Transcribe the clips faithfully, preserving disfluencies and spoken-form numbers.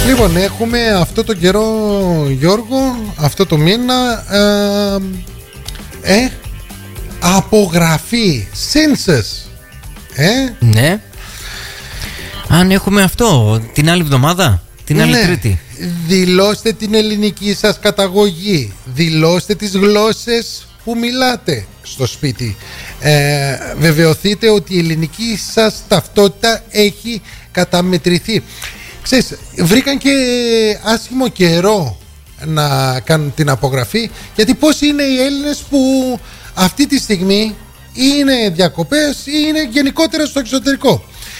Λοιπόν, έχουμε αυτό το καιρό, Γιώργο, αυτό το μήνα, ε, ε απογραφή, census. Ε? Ναι. Αν έχουμε αυτό την άλλη εβδομάδα, την άλλη ναι. Τρίτη. Δηλώστε την ελληνική σας καταγωγή. Δηλώστε τις γλώσσες που μιλάτε στο σπίτι. ε, Βεβαιωθείτε ότι η ελληνική σας ταυτότητα έχει καταμετρηθεί. Ξέρεις, βρήκαν και άσχημο καιρό να κάνουν την απογραφή, γιατί πώς είναι οι Έλληνες που αυτή τη στιγμή είναι διακοπές ή είναι γενικότερα στο εξωτερικό.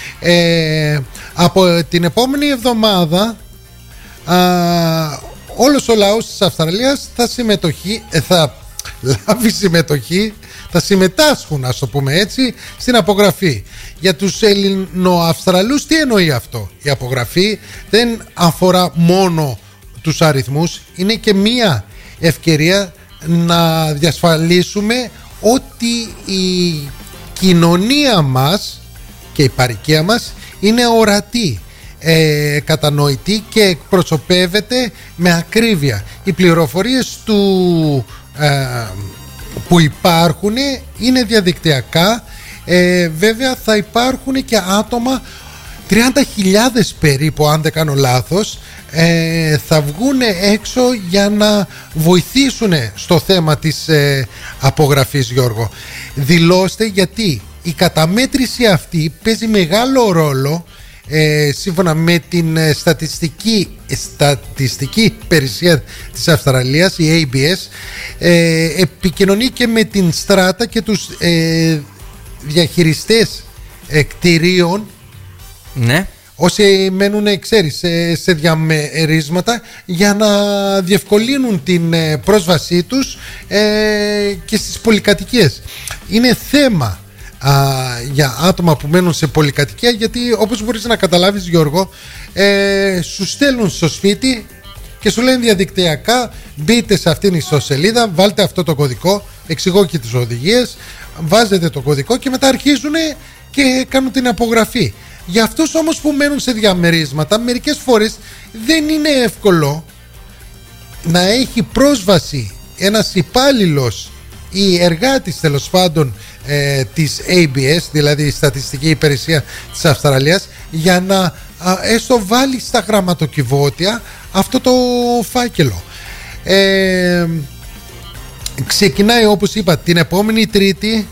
ε, Από την επόμενη εβδομάδα α, όλος ο λαός της Αυστραλίας θα, συμμετοχή, θα λάβει συμμετοχή, θα συμμετάσχουν, ας το πούμε έτσι, στην απογραφή. Για τους Ελληνοαυστραλούς τι εννοεί αυτό? Η απογραφή δεν αφορά μόνο τους αριθμούς, είναι και μία ευκαιρία να διασφαλίσουμε ότι η κοινωνία μας και η παροικία μας είναι ορατή, ε, κατανοητή και εκπροσωπεύεται με ακρίβεια. Οι πληροφορίες του, ε, που υπάρχουν είναι διαδικτυακά. ε, Βέβαια θα υπάρχουν και άτομα, τριάντα χιλιάδες περίπου αν δεν κάνω λάθος, ε, θα βγουν έξω για να βοηθήσουν στο θέμα της ε, απογραφής, Γιώργο. Δηλώστε, γιατί η καταμέτρηση αυτή παίζει μεγάλο ρόλο, ε, σύμφωνα με την ε, στατιστική, στατιστική υπηρεσία της Αυστραλίας, η έι μπι ες, ε, επικοινωνεί και με την Στράτα και τους ε, διαχειριστές ε, κτηρίων. Ναι. Όσοι μένουν, ξέρεις, σε, σε διαμερίσματα, για να διευκολύνουν την ε, πρόσβασή τους ε, και στις πολυκατοικίες. Είναι θέμα α, για άτομα που μένουν σε πολυκατοικία, γιατί όπως μπορείς να καταλάβεις, Γιώργο, ε, σου στέλνουν στο σπίτι και σου λένε διαδικτυακά, μπείτε σε αυτήν την ιστοσελίδα, βάλτε αυτό το κωδικό, εξηγώ και τις οδηγίες, βάζετε το κωδικό και μετά αρχίζουν και κάνουν την απογραφή. Για αυτούς όμως που μένουν σε διαμερίσματα, μερικές φορές δεν είναι εύκολο να έχει πρόσβαση ένας υπάλληλος ή εργάτης, τέλος πάντων, ε, της έι μπι ες, δηλαδή η Στατιστική Υπηρεσία της Αυστραλίας, για να α, έστω βάλει στα γραμματοκιβώτια αυτό το φάκελο. ε, Ξεκινάει, όπως είπα, την επόμενη Τρίτη.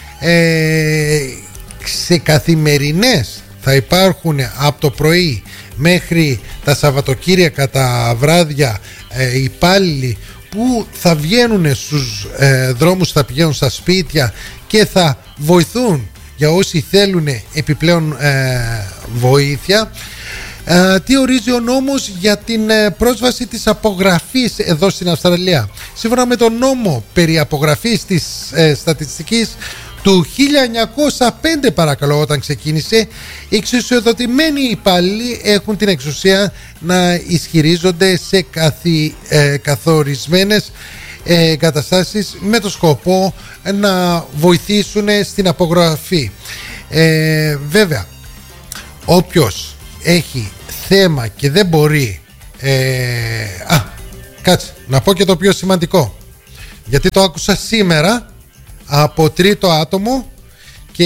ε, Σε καθημερινές θα υπάρχουν από το πρωί μέχρι τα Σαββατοκύριακα τα βράδια ε, υπάλληλοι που θα βγαίνουν στους ε, δρόμους, θα πηγαίνουν στα σπίτια και θα βοηθούν για όσοι θέλουν επιπλέον ε, βοήθεια. Ε, τι ορίζει ο νόμος για την ε, πρόσβαση της απογραφής εδώ στην Αυστραλία? Σύμφωνα με τον νόμο περί απογραφής της ε, στατιστικής του χίλια εννιακόσια πέντε, παρακαλώ, όταν ξεκίνησε, οι εξουσιοδοτημένοι υπάλληλοι έχουν την εξουσία να ισχυρίζονται σε καθι, ε, καθορισμένες ε, καταστάσεις με το σκοπό να βοηθήσουν στην απογραφή. Ε, βέβαια, όποιος έχει θέμα και δεν μπορεί, ε, α, κάτσε, να πω και το πιο σημαντικό, γιατί το άκουσα σήμερα από τρίτο άτομο και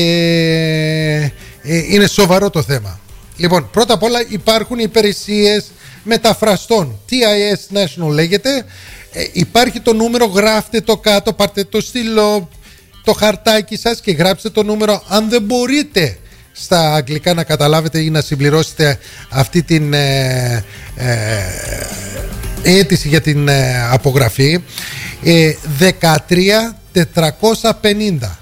ε, είναι σοβαρό το θέμα. Λοιπόν, πρώτα απ' όλα υπάρχουν υπηρεσίες μεταφραστών, τι άι ες National λέγεται. ε, Υπάρχει το νούμερο, γράφτε το κάτω, πάρτε το στυλό, το χαρτάκι σας και γράψτε το νούμερο. Αν δεν μπορείτε στα αγγλικά να καταλάβετε ή να συμπληρώσετε αυτή την ε, ε, αίτηση για την ε, απογραφή, ε, δεκατρία τετρακόσια πενήντα,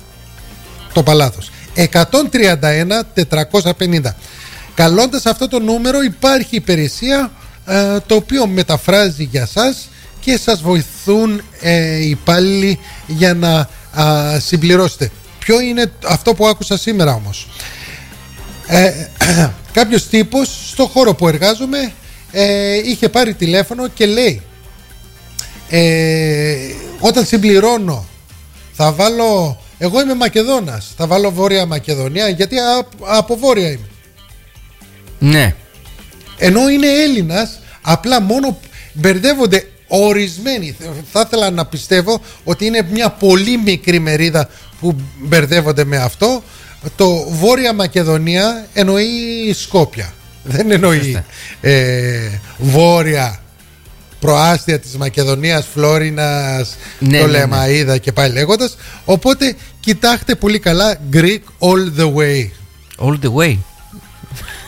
το παλάθος, εκατόν τριάντα ένα τετρακόσια πενήντα. Καλώντας αυτό το νούμερο υπάρχει υπηρεσία ε, το οποίο μεταφράζει για σας και σας βοηθούν ε, οι υπάλληλοι για να ε, συμπληρώσετε. Ποιο είναι αυτό που άκουσα σήμερα όμως? Ε, κάποιος τύπος στο χώρο που εργάζομαι ε, είχε πάρει τηλέφωνο και λέει, ε, όταν συμπληρώνω θα βάλω, εγώ είμαι Μακεδόνας, θα βάλω Βόρεια Μακεδονία, γιατί α, από Βόρεια είμαι. Ναι. Ενώ είναι Έλληνας, απλά μόνο μπερδεύονται ορισμένοι. Θα ήθελα να πιστεύω ότι είναι μια πολύ μικρή μερίδα που μπερδεύονται με αυτό. Το Βόρεια Μακεδονία εννοεί Σκόπια. Δεν εννοεί ε, Βόρεια προάστια της Μακεδονίας, Φλόρινας, ναι, το ναι, Λεμαΐδα ναι. και πάει λέγοντας. Οπότε κοιτάξτε πολύ καλά, Greek all the way. All the way.